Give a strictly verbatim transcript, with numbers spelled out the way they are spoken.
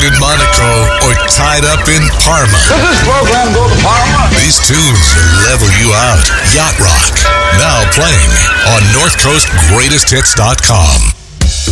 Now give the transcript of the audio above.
stranded in Monaco or tied up in Parma. Does this program go to Parma? These tunes will level you out. Yacht Rock, now playing on north coast greatest hits dot com.